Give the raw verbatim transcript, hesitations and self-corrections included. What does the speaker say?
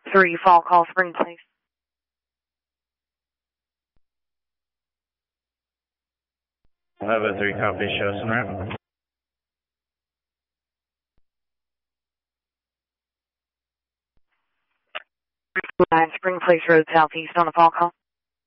three, Fall Call Spring Place. five oh three, copy, show us en route. nine Spring Place Road, southeast on a Fall Call.